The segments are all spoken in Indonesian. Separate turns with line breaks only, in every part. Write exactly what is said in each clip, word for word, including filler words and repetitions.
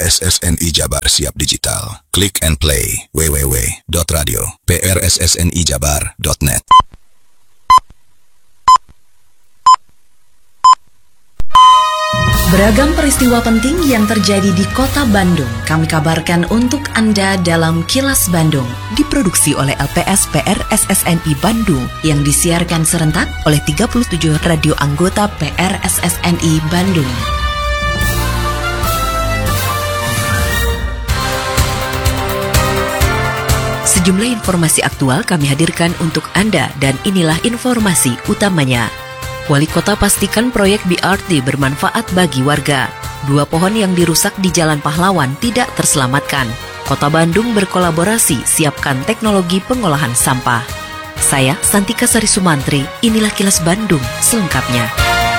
S S N I Jabar siap digital. Click and play w w w dot radio p r s s n i jabar dot net.
Beragam peristiwa penting yang terjadi di Kota Bandung kami kabarkan untuk Anda dalam Kilas Bandung, diproduksi oleh L P S P R S S N I Bandung yang disiarkan serentak oleh tiga puluh tujuh radio anggota P R S S N I Bandung. Sejumlah informasi aktual kami hadirkan untuk Anda dan inilah informasi utamanya. Wali Kota pastikan proyek B R T bermanfaat bagi warga. Dua pohon yang dirusak di Jalan Pahlawan tidak terselamatkan. Kota Bandung berkolaborasi siapkan teknologi pengolahan sampah. Saya Santika Sari Sumantri, inilah Kilas Bandung selengkapnya.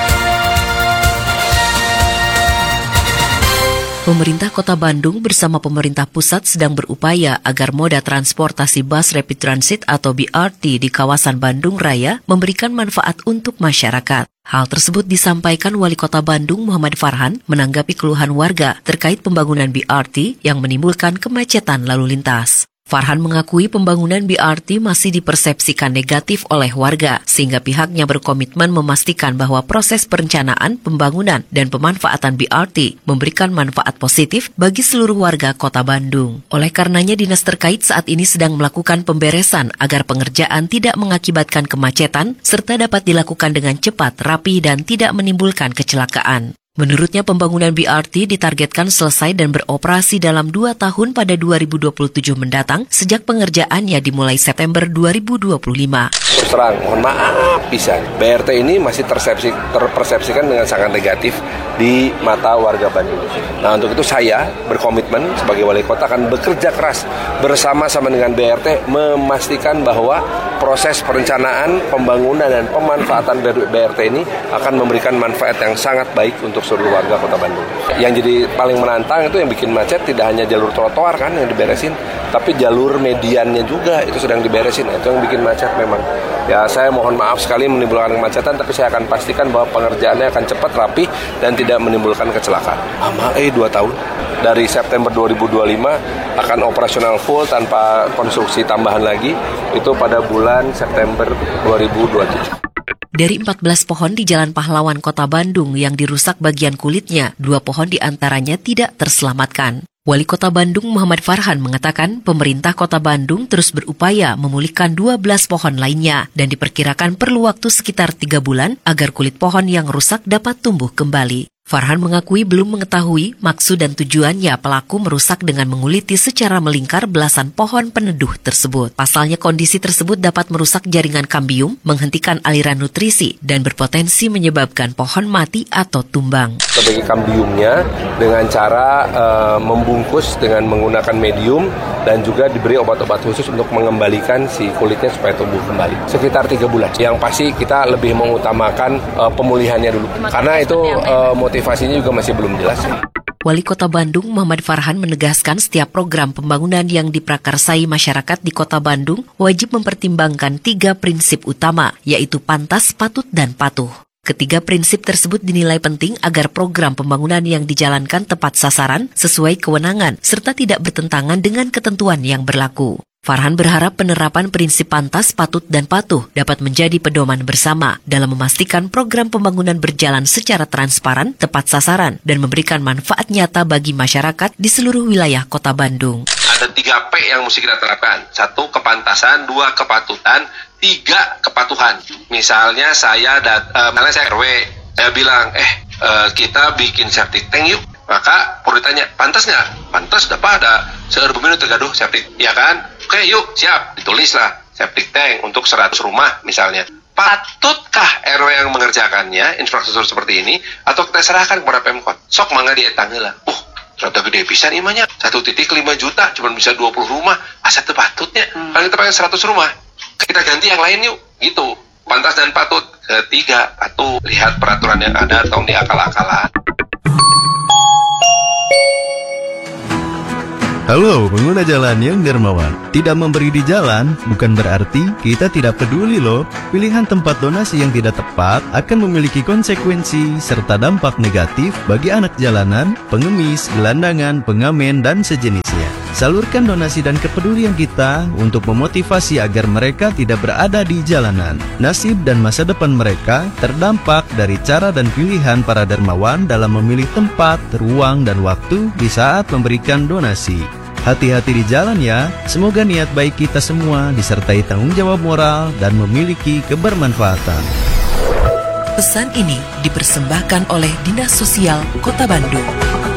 Pemerintah Kota Bandung bersama pemerintah pusat sedang berupaya agar moda transportasi bus rapid transit atau B R T di kawasan Bandung Raya memberikan manfaat untuk masyarakat. Hal tersebut disampaikan Wali Kota Bandung Muhammad Farhan menanggapi keluhan warga terkait pembangunan B R T yang menimbulkan kemacetan lalu lintas. Farhan mengakui pembangunan B R T masih dipersepsikan negatif oleh warga, sehingga pihaknya berkomitmen memastikan bahwa proses perencanaan, pembangunan, dan pemanfaatan B R T memberikan manfaat positif bagi seluruh warga Kota Bandung. Oleh karenanya, dinas terkait saat ini sedang melakukan pemberesan agar pengerjaan tidak mengakibatkan kemacetan, serta dapat dilakukan dengan cepat, rapi, dan tidak menimbulkan kecelakaan. Menurutnya pembangunan B R T ditargetkan selesai dan beroperasi dalam dua tahun pada dua ribu dua puluh tujuh mendatang sejak pengerjaannya dimulai September dua ribu dua puluh lima.
Terus terang, mohon maaf pisan, B R T ini masih tersepsi, terpersepsikan dengan sangat negatif di mata warga Bandung. Nah, untuk itu saya berkomitmen sebagai wali kota akan bekerja keras bersama-sama dengan B R T memastikan bahwa proses perencanaan, pembangunan, dan pemanfaatan B R T ini akan memberikan manfaat yang sangat baik untuk seluruh warga Kota Bandung. Yang jadi paling menantang itu yang bikin macet tidak hanya jalur trotoar kan yang diberesin, tapi jalur mediannya juga itu sedang diberesin. Itu yang bikin macet memang. Ya, saya mohon maaf sekali menimbulkan kemacetan, tapi saya akan pastikan bahwa pengerjaannya akan cepat, rapi, dan tidak menimbulkan kecelakaan. Lama eh dua tahun. Dari September dua ribu dua puluh lima akan operasional full tanpa konstruksi tambahan lagi, itu pada bulan September dua ribu dua puluh tujuh.
Dari empat belas pohon di Jalan Pahlawan Kota Bandung yang dirusak bagian kulitnya, dua pohon diantaranya tidak terselamatkan. Wali Kota Bandung Muhammad Farhan mengatakan pemerintah Kota Bandung terus berupaya memulihkan dua belas pohon lainnya dan diperkirakan perlu waktu sekitar tiga bulan agar kulit pohon yang rusak dapat tumbuh kembali. Farhan mengakui belum mengetahui maksud dan tujuannya pelaku merusak dengan menguliti secara melingkar belasan pohon peneduh tersebut. Pasalnya kondisi tersebut dapat merusak jaringan kambium, menghentikan aliran nutrisi, dan berpotensi menyebabkan pohon mati atau tumbang.
Sebagai kambiumnya dengan cara uh, membungkus dengan menggunakan medium dan juga diberi obat-obat khusus untuk mengembalikan si kulitnya supaya tumbuh kembali. Sekitar tiga bulan. Yang pasti kita lebih mengutamakan uh, pemulihannya dulu. Karena itu uh, motivasinya juga masih belum jelas.
Wali Kota Bandung Muhammad Farhan menegaskan setiap program pembangunan yang diprakarsai masyarakat di Kota Bandung wajib mempertimbangkan tiga prinsip utama, yaitu pantas, patut, dan patuh. Ketiga prinsip tersebut dinilai penting agar program pembangunan yang dijalankan tepat sasaran, sesuai kewenangan, serta tidak bertentangan dengan ketentuan yang berlaku. Farhan berharap penerapan prinsip pantas, patut, dan patuh dapat menjadi pedoman bersama dalam memastikan program pembangunan berjalan secara transparan, tepat sasaran, dan memberikan manfaat nyata bagi masyarakat di seluruh wilayah Kota Bandung.
Ada tiga P yang mesti kita terapkan. Satu, kepantasan. Dua, kepatutan. Tiga, kepatuhan. Misalnya saya, dat- uh, misalnya saya R W, saya bilang, eh uh, kita bikin septic tank yuk. Maka perlu ditanya, pantas nggak? Pantas, udah pada serbuminu tergaduh septic, ya kan? Oke, yuk, siap. Ditulislah septic tank untuk seratus rumah misalnya. Patutkah R W yang mengerjakannya, infrastruktur seperti ini, atau kita serahkan kepada Pemkot? Sok mangga dietanggeula. Uh, ternyata gede pisan imanya. satu titik lima juta, cuma bisa dua puluh rumah. Asa teu patutnya. Hmm. Kalau kita pakai seratus rumah, kita ganti yang lain yuk. Gitu. Pantas dan patut. Ketiga, patuh. Lihat peraturan yang ada, atau diakal-akalan.
Halo pengguna jalan yang dermawan. Tidak memberi di jalan bukan berarti kita tidak peduli loh. Pilihan tempat donasi yang tidak tepat akan memiliki konsekuensi serta dampak negatif bagi anak jalanan, pengemis, gelandangan, pengamen, dan sejenisnya. Salurkan donasi dan kepedulian kita untuk memotivasi agar mereka tidak berada di jalanan. Nasib dan masa depan mereka terdampak dari cara dan pilihan para dermawan dalam memilih tempat, ruang, dan waktu di saat memberikan donasi. Hati-hati di jalan ya, semoga niat baik kita semua disertai tanggung jawab moral dan memiliki kebermanfaatan.
Pesan ini dipersembahkan oleh Dinas Sosial Kota Bandung.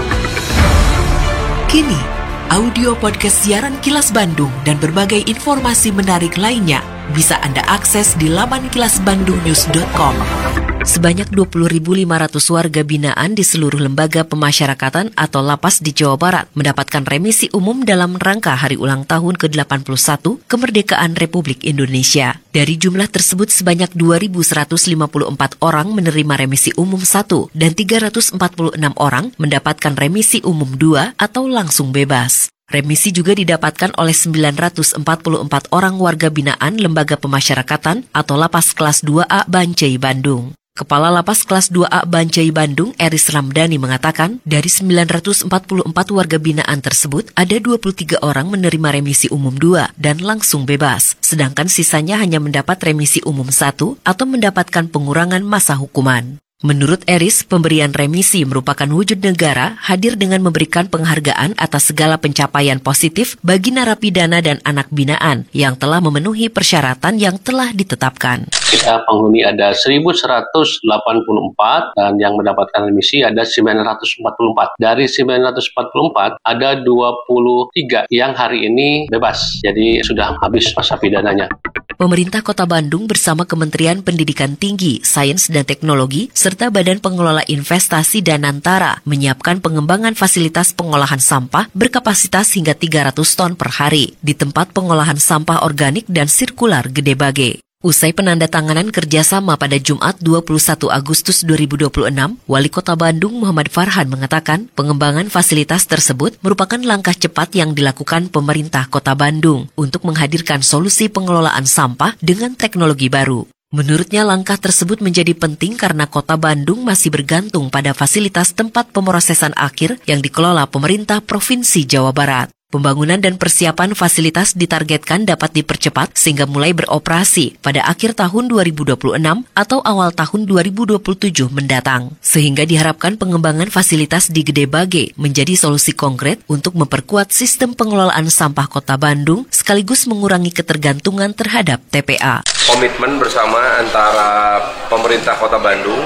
Kini, audio podcast siaran Kilas Bandung dan berbagai informasi menarik lainnya bisa Anda akses di laman kilas bandung news dot com. Sebanyak dua puluh ribu lima ratus warga binaan di seluruh lembaga pemasyarakatan atau lapas di Jawa Barat mendapatkan remisi umum dalam rangka hari ulang tahun ke delapan puluh satu kemerdekaan Republik Indonesia. Dari jumlah tersebut sebanyak dua ribu seratus lima puluh empat orang menerima remisi umum satu dan tiga ratus empat puluh enam orang mendapatkan remisi umum dua atau langsung bebas. Remisi juga didapatkan oleh sembilan ratus empat puluh empat orang warga binaan lembaga pemasyarakatan atau Lapas Kelas dua A Bancai Bandung. Kepala Lapas Kelas dua A Bancai Bandung, Eris Ramdhani mengatakan, dari sembilan ratus empat puluh empat warga binaan tersebut, ada dua puluh tiga orang menerima remisi umum dua dan langsung bebas, sedangkan sisanya hanya mendapat remisi umum satu atau mendapatkan pengurangan masa hukuman. Menurut Eris, pemberian remisi merupakan wujud negara hadir dengan memberikan penghargaan atas segala pencapaian positif bagi narapidana dan anak binaan yang telah memenuhi persyaratan yang telah ditetapkan.
Kita penghuni ada seribu seratus delapan puluh empat dan yang mendapatkan remisi ada sembilan ratus empat puluh empat. Dari sembilan ratus empat puluh empat ada dua puluh tiga yang hari ini bebas, jadi sudah habis masa pidananya.
Pemerintah Kota Bandung bersama Kementerian Pendidikan Tinggi, Sains dan Teknologi, serta Badan Pengelola Investasi Danantara menyiapkan pengembangan fasilitas pengolahan sampah berkapasitas hingga tiga ratus ton per hari di tempat pengolahan sampah organik dan sirkular Gede Bage. Usai penandatanganan kerjasama pada Jumat dua puluh satu Agustus dua ribu dua puluh enam, Wali Kota Bandung Muhammad Farhan mengatakan pengembangan fasilitas tersebut merupakan langkah cepat yang dilakukan pemerintah Kota Bandung untuk menghadirkan solusi pengelolaan sampah dengan teknologi baru. Menurutnya langkah tersebut menjadi penting karena Kota Bandung masih bergantung pada fasilitas tempat pemrosesan akhir yang dikelola pemerintah Provinsi Jawa Barat. Pembangunan dan persiapan fasilitas ditargetkan dapat dipercepat sehingga mulai beroperasi pada akhir tahun dua ribu dua puluh enam atau awal tahun dua ribu dua puluh tujuh mendatang. Sehingga diharapkan pengembangan fasilitas di Gede Bage menjadi solusi konkret untuk memperkuat sistem pengelolaan sampah Kota Bandung sekaligus mengurangi ketergantungan terhadap T P A.
Komitmen bersama antara pemerintah Kota Bandung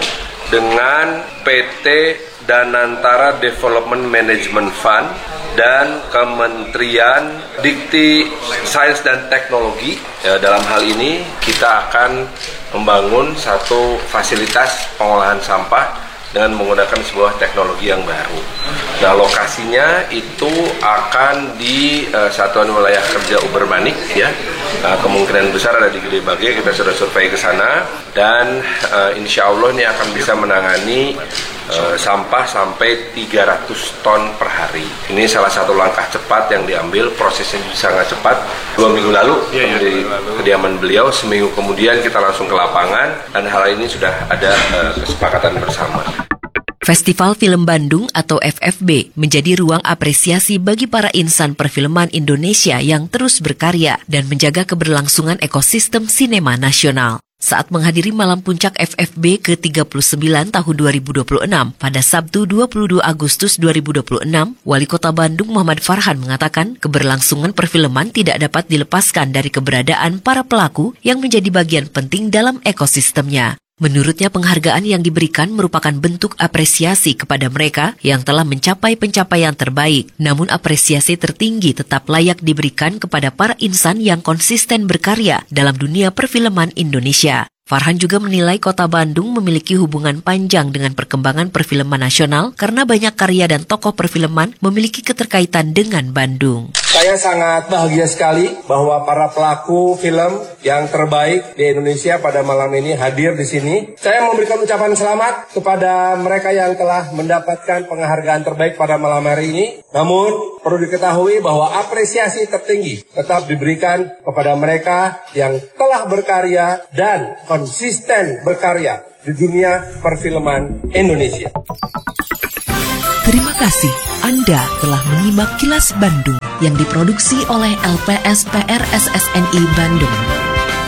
dengan P T Danantara Development Management Fund dan Kementerian Dikti Sains dan Teknologi. Ya, dalam hal ini kita akan membangun satu fasilitas pengolahan sampah dengan menggunakan sebuah teknologi yang baru. Nah, lokasinya itu akan di uh, Satuan Wilayah Kerja Ubermanik, ya. Uh, kemungkinan besar ada di Gede Bage, kita sudah survei ke sana, dan uh, insya Allah ini akan bisa menangani uh, sampah sampai tiga ratus ton per hari. Ini salah satu langkah cepat yang diambil, prosesnya sangat cepat. Dua minggu lalu ya, ya, di lalu. Kediaman beliau, seminggu kemudian kita langsung ke lapangan, dan hal ini sudah ada uh, kesepakatan bersama.
Festival Film Bandung atau F F B menjadi ruang apresiasi bagi para insan perfilman Indonesia yang terus berkarya dan menjaga keberlangsungan ekosistem sinema nasional. Saat menghadiri malam puncak F F B ke tiga puluh sembilan tahun dua ribu dua puluh enam pada Sabtu dua puluh dua Agustus dua ribu dua puluh enam, Wali Kota Bandung Muhammad Farhan mengatakan keberlangsungan perfilman tidak dapat dilepaskan dari keberadaan para pelaku yang menjadi bagian penting dalam ekosistemnya. Menurutnya penghargaan yang diberikan merupakan bentuk apresiasi kepada mereka yang telah mencapai pencapaian terbaik. Namun apresiasi tertinggi tetap layak diberikan kepada para insan yang konsisten berkarya dalam dunia perfilman Indonesia. Farhan juga menilai Kota Bandung memiliki hubungan panjang dengan perkembangan perfilman nasional karena banyak karya dan tokoh perfilman memiliki keterkaitan dengan Bandung.
Saya sangat bahagia sekali bahwa para pelaku film yang terbaik di Indonesia pada malam ini hadir di sini. Saya memberikan ucapan selamat kepada mereka yang telah mendapatkan penghargaan terbaik pada malam hari ini. Namun, perlu diketahui bahwa apresiasi tertinggi tetap diberikan kepada mereka yang telah berkarya dan konsisten berkarya di dunia perfilman Indonesia.
Terima kasih Anda telah menyimak Kilas Bandung yang diproduksi oleh L P S P R S S N I Bandung.